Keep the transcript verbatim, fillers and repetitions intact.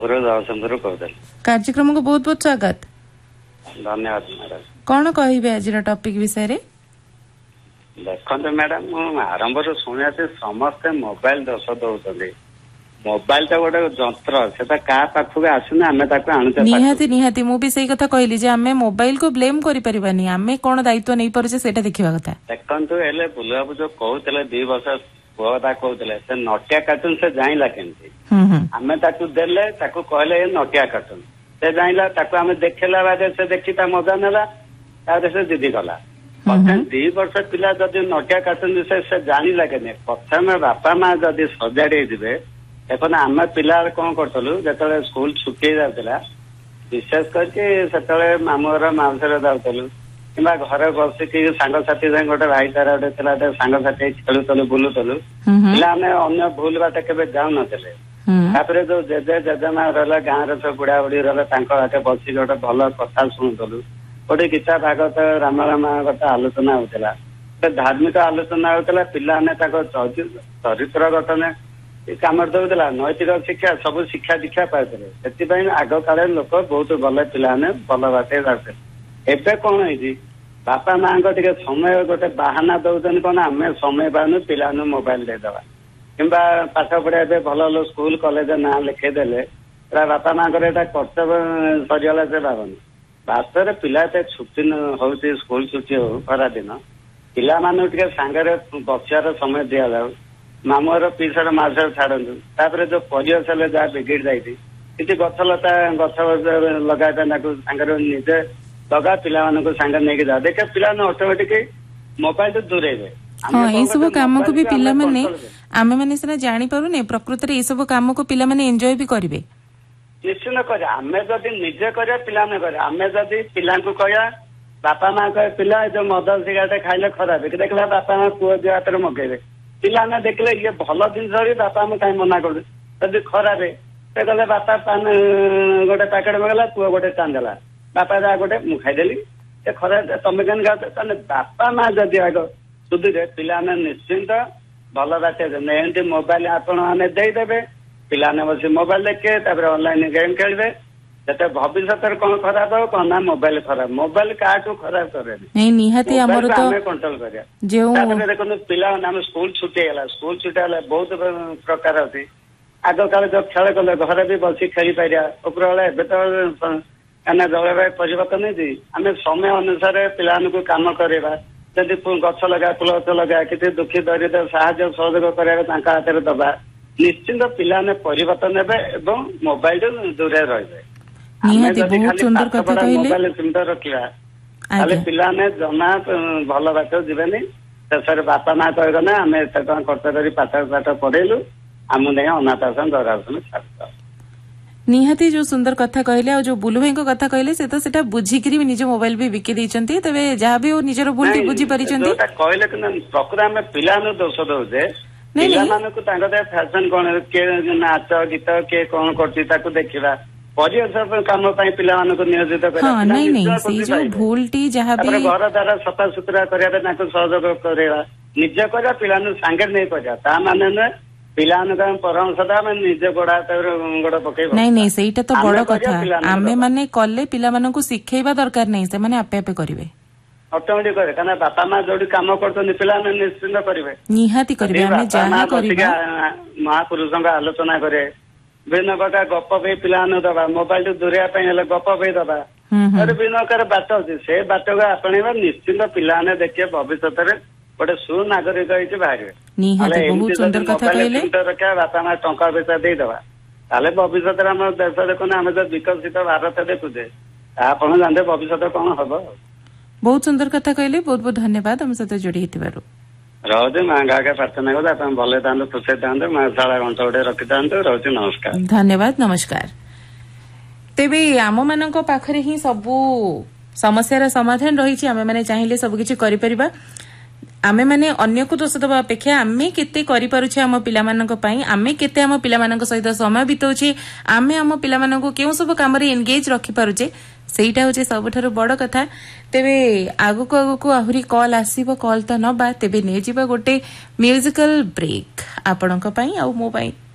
कार्यक्रम को बहुत बहुत स्वागत। धन्यवाद मैडम। कौन कहे आज टॉपिक विषय रे? देखो मैडम आरंभ शुणा समस्ते मोबाइल दोष दौरान मोबाइल तो गोटे जंत्र से क्या पाखक आसुना आम निहाती निहाती मुझे सही कथा कहली जे आमे मोबाइल को ब्लेम करि परिबानी आमे कोन दायित्व नै परछे सेटा देखिबा कथा। देखंतु एले बुलाबु जो कहउतले दो वर्ष पुआदा कहउतले से नटिया कार्टून से जाइला केनती आमे ताकू देले ताकू कहले ए नटिया कार्टून से जाइला ताकू आमे देखला बादे से देखिता मजा नेला तारे से दीदी गला प्रथम दो वर्ष पिला जदि नटिया कार्टून विषय से जानिला केने प्रथम बापा मां जदि सजाड़ी दिबे देखो आम पिला कौन करूँ जो स्कूल छुट्टी जाता विशेष करके मामूर माउसर जाऊलु कि घर बसिक सांगसाथी गोटे भाईचारा गोटे गोटे सांगसाथी खेलुलु बुलुलु पिला अन्य भूल बाट के जाऊन जो जेजे जेजेमा रहा गाँव सब बुढ़ा बुढ़ी रहा बाटे बसिक गोटे भल कथा शुणुलु गोटे गीता भागवत रामायण गोटे आलोचना होता धार्मिक आलोचना होता पिला चरित्र गठन काम दौला नैतिक शिक्षा सब शिक्षा दीक्षा पाते आग काले लोक बहुत भल पिला भल बाटे जाते एबे कौन है बापा माँ टे समय गोटे बाहाना दौन कौन आम समय पानु पिला मोबाइल देदेवा कि पाठ पढ़ा भल स्कूल कॉलेज ना लिखेदेले बापा माँ कर्तव्य सरीगला से भावनी बास्तव पिला छुट्टी हूँ स्कूल छुट्टी हो खरा दिन पिला मान सांगे बचार समय दि जाऊ मामुर पीसर मासर छाड़ू तापर जो परिवेश जहाँ बिगड़ जाती किसी गछ लता गछ लगाइबा सागर निजे लगा पिला सांगे नहीं जा देखे पिला ऑटोमेटिक मोबाइल तो दूरेबे। हाँ ये सब काम को भी पिला माने आमे माने सिना जानि पारुने प्रकृति रे ये सब काम को पिला माने एन्जॉय भी करिवे निश्चित करे आमे जदि निजे करे पिला ने करे आमे जदि पिला को कहया बापा मां कहे पिला जो मद सिगारेट खाइले खराब कि देखला बापा मां पुओ जो हाथ में मगेबे पिला ना देखले ये भल जिन बापा में कहीं मना कर जब खराबे से गले बापा पान गोटे पैकेट मगला पुओ गोटे टान देला बापा जा गोटे मु खाईदेली ये खराब तमें कहीं गाते बापा माँ जदि आग सुधीरे पिला निश्चिंत भल बाटे एमती मोबाइल आपण मैंने देदेवे पिला बस मोबाइल देखे ऑनलाइन गेम खेलते जते भविष्य कौन खराब हो कौन ना मोबाइल खराब मोबाइल काटू खराब करे निहाती हमर तो कंट्रोल करिया जो देखो पिला आम स्कूल छुट्टी है स्कूल छुट्टी है बहुत प्रकार अच्छी आग काल जो खेल कले घर भी बसी खेली पारिया ऊपर एवं तो क्या जलवायु परिवर्तन नहीं आम समय अनुसार पिला कम करवा जदि गछ लगा फुल गछ लगा कि दुखी दरिद्र साहाଯ୍य सहयोग कराया हाथ में दबा निश्चिंत पिला परिवर्तन हे मोबाइल दूर रही मोबाइल चिंता रखा पिला जमा भल बाट जीवेनि शेष बापा माँ कहना आम एत खर्च कर पाठ पाठ पढ़ेलु आम नहीं अनाथ आश्रम दौराश्रम छाड़ निहाती जो सुंदर कथा कहले और जो बुलु भाई को कथा कहले से तो सेटा बुझिकरी भी निज मोबाइल भी बिके दैछंती तबे जहाँ भी वो निजर भूल टी बुझी परिछंती कहले प्रकृत आम पिला दोष दौचे पिला मानकु फैशन कौन के नाच गीत किए कौन कर देखा परिवेश कम पिला नियोजित कर भूल टी जहाँ भी घर द्वारा सफा सुतरा करने सहयोग करवा निजे कर पिला सांगे नहीं कर माने पिला परामर्श निजे गोड़ा गोड़ पकड़ नहीं नहीं सहीटा तो बड़ कथा आमे माने कले पिला मानकु सिखेइबा दरकार नहीं से माने आपे आपे करिवे ऑटोमेटिक करे कारण बापा माँ जो काम करते पिला निश्चिंत करेंगे निहाती करिवे आमे जहाँ करिबा महापुरुषों का आलोचना करे विभिन्न प्रकार गप पे पिला दबा मोबाइल दूरिया गप पे दबा विभिन्न प्रकार बाट अच्छे से बाट को आपणवा निश्चिंत पिला देखिए भविष्य गोटे सुनागरिक बाहर रखा बापा माँ टंका पैसा देदबा ताले भविष्य आम देश देखुना आम जो विकसित भारत देखुचे आप जानते भविष्य कौन हम बहुत सुंदर कथा कहले बहुत बहुत धन्यवाद हम सहित जोड़ी रोचे माँ गाके प्रार्थना कर भले था खुशी था माँ शाला घंटा गोटे रखी था रोचे नमस्कार धन्यवाद नमस्कार तेबे आम मान पाखरे ही सबू समस्यार समाधान रही आमे माने चाहिए सबकिछि करि परिबा आमे माने अन्य को दोष दबा अपेक्षा आमे केते करि पारुछे आम पिला मानक पई आमे केते आम पिला मानक सहित समय बिताउछे आमे आम पिला मानक केउ सब काम रे एंगेज रखि पारुछे सेटा होचे सबठारु बड़ कथा तेबे आगु को आगु को आहुरी कॉल आसीबो कॉल त नबा तेबे ने जिबा गोटे म्यूजिकल ब्रेक आपणक पई आ मो पई